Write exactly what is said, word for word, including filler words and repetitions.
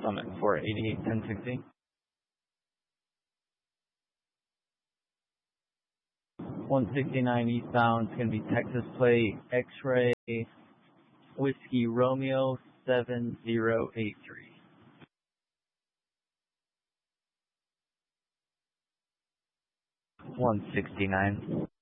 Summit for eighty-eight ten sixty. one sixty-nine eastbound, it's going to be Texas Plate X-Ray Whiskey Romeo seven zero eight three. one sixty-nine.